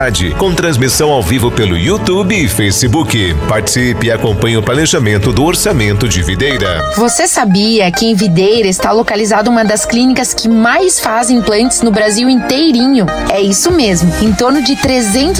com transmissão ao vivo pelo YouTube e Facebook. Participe e acompanhe o planejamento do orçamento de Videira. Você sabia que em Videira está localizada uma das clínicas que mais fazem implantes no Brasil inteirinho? É isso mesmo, em torno de 300